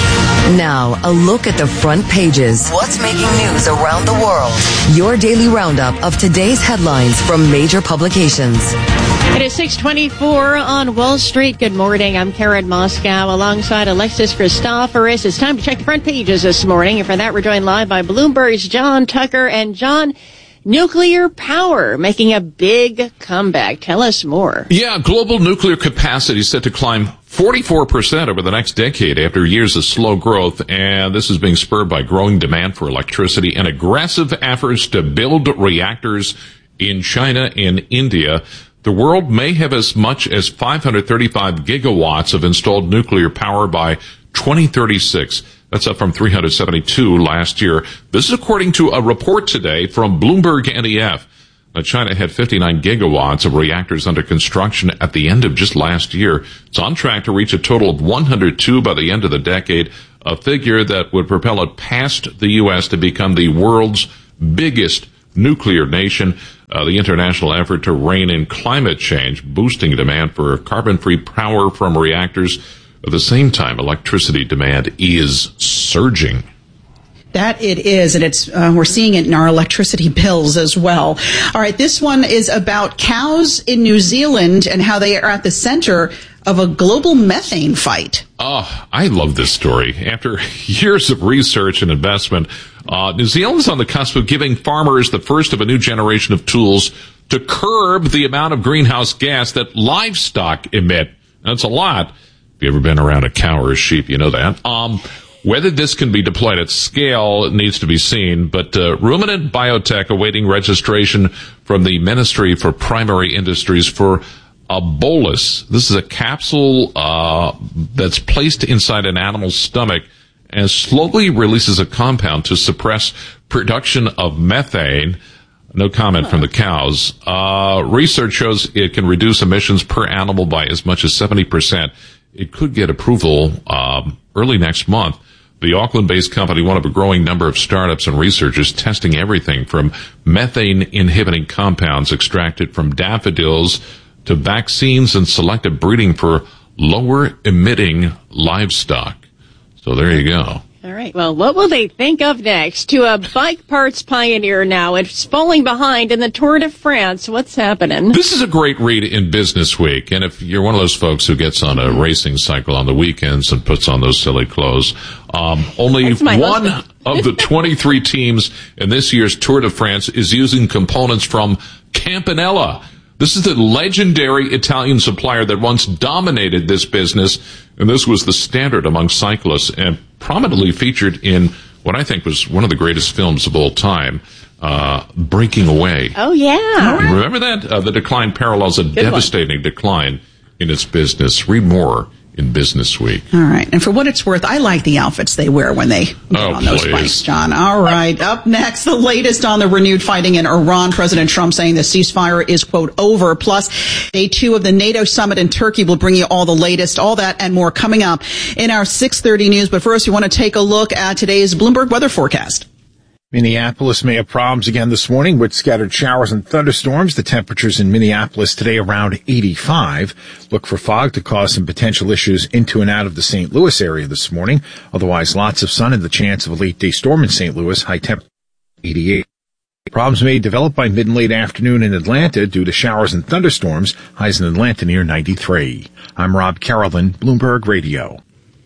S3: Now, a look at the front pages. What's making news around the world? Your daily roundup of today's headlines from major publications.
S21: It is 6:24 on Wall Street. Good morning. I'm Karen Moscow alongside Alexis Christoforous. It's time to check the front pages this morning. And for that, we're joined live by Bloomberg's John Tucker. And John, nuclear power making a big comeback. Tell us more.
S4: Yeah, global nuclear capacity is set to climb 44% over the next decade after years of slow growth, and this is being spurred by growing demand for electricity and aggressive efforts to build reactors in China and India. The world may have as much as 535 gigawatts of installed nuclear power by 2036. That's up from 372 last year. This is according to a report today from Bloomberg NEF. China had 59 gigawatts of reactors under construction at the end of just last year. It's on track to reach a total of 102 by the end of the decade, a figure that would propel it past the U.S. to become the world's biggest nuclear nation. The international effort to rein in climate change, boosting demand for carbon-free power from reactors. At the same time, electricity demand is surging.
S2: That it is, and it's we're seeing it in our electricity bills as well. All right, this one is about cows in New Zealand and how they are at the center of a global methane fight.
S4: Oh, I love this story. After years of research and investment, New Zealand's on the cusp of giving farmers the first of a new generation of tools to curb the amount of greenhouse gas that livestock emit. That's a lot. If you've ever been around a cow or a sheep, you know that. Whether this can be deployed at scale needs to be seen, but Ruminant Biotech awaiting registration from the Ministry for Primary Industries for a bolus. This is a capsule that's placed inside an animal's stomach and slowly releases a compound to suppress production of methane. No comment from the cows. Research shows it can reduce emissions per animal by as much as 70%. It could get approval early next month. The Auckland-based company, one of a growing number of startups and researchers testing everything from methane-inhibiting compounds extracted from daffodils to vaccines and selective breeding for lower-emitting livestock. So there you go.
S21: All right. Well, what will they think of next? To a bike parts pioneer now. It's falling behind in the Tour de France. What's happening?
S4: This is a great read in Business Week. And if you're one of those folks who gets on a racing cycle on the weekends and puts on those silly clothes, only one of the 23 teams in this year's Tour de France is using components from Campanella. This is the legendary Italian supplier that once dominated this business, and this was the standard among cyclists and prominently featured in what I think was one of the greatest films of all time, Breaking Away.
S21: Oh, yeah.
S4: Remember that? The decline parallels a devastating decline in its business. Read more in Business Week.
S2: All right. And for what it's worth, I like the outfits they wear when they get on those bikes, John. All right. Up next, the latest on the renewed fighting in Iran. President Trump saying the ceasefire is, quote, over. Plus, day 2 of the NATO summit in Turkey will bring you all the latest, all that and more coming up in our 6:30 news. But first, we want to take a look at today's Bloomberg weather forecast.
S9: Minneapolis may have problems again this morning with scattered showers and thunderstorms. The temperatures in Minneapolis today around 85. Look for fog to cause some potential issues into and out of the St. Louis area this morning. Otherwise, lots of sun and the chance of a late day storm in St. Louis. High temperature 88. Problems may develop by mid and late afternoon in Atlanta due to showers and thunderstorms. Highs in Atlanta near 93. I'm Rob Carolyn, Bloomberg Radio.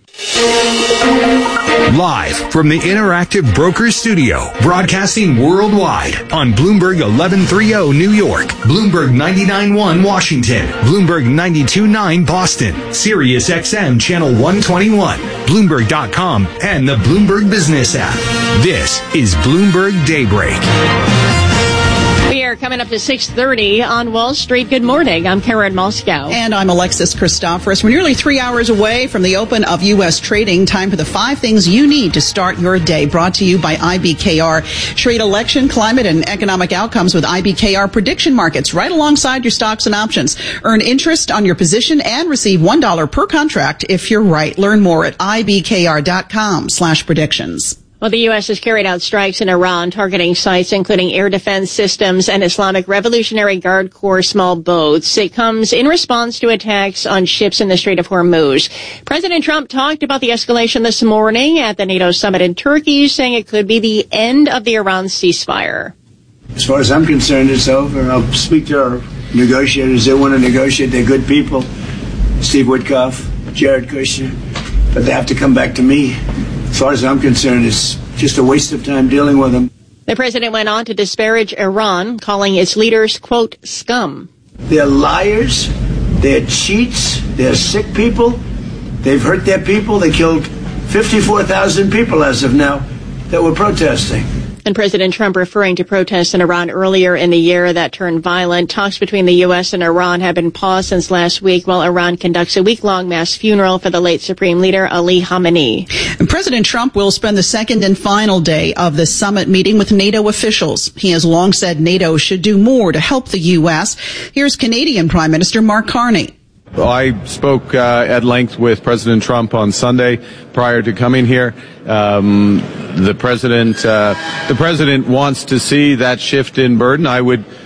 S23: Live from the Interactive Brokers Studio, broadcasting worldwide on Bloomberg 1130 New York, Bloomberg 99.1 Washington, Bloomberg 92.9 Boston, Sirius XM Channel 121, Bloomberg.com, and the Bloomberg Business app. This is Bloomberg Daybreak.
S21: We are coming up to 6:30 on Wall Street. Good morning. I'm Karen Moscow.
S2: And I'm Alexis Christoforous. We're nearly 3 hours away from the open of U.S. trading. Time for the 5 things you need to start your day. Brought to you by IBKR. Trade election, climate, and economic outcomes with IBKR prediction markets right alongside your stocks and options. Earn interest on your position and receive $1 per contract if you're right. Learn more at ibkr.com/predictions.
S21: Well, the U.S. has carried out strikes in Iran targeting sites including air defense systems and Islamic Revolutionary Guard Corps small boats. It comes in response to attacks on ships in the Strait of Hormuz. President Trump talked about the escalation this morning at the NATO summit in Turkey, saying it could be the end of the Iran ceasefire.
S5: As far as I'm concerned, it's over. I'll speak to our negotiators. They want to negotiate. They're good people. Steve Witkoff, Jared Kushner. But they have to come back to me. As far as I'm concerned, it's just a waste of time dealing with them.
S21: The president went on to disparage Iran, calling its leaders, quote, scum.
S5: They're liars. They're cheats. They're sick people. They've hurt their people. They killed 54,000 people as of now that were protesting.
S21: And President Trump referring to protests in Iran earlier in the year that turned violent. Talks between the U.S. and Iran have been paused since last week while Iran conducts a week-long mass funeral for the late Supreme Leader Ali Khamenei.
S2: And President Trump will spend the second and final day of the summit meeting with NATO officials. He has long said NATO should do more to help the U.S. Here's Canadian Prime Minister Mark Carney.
S10: I spoke at length with President Trump on Sunday prior to coming here. The president wants to see that shift in burden. I would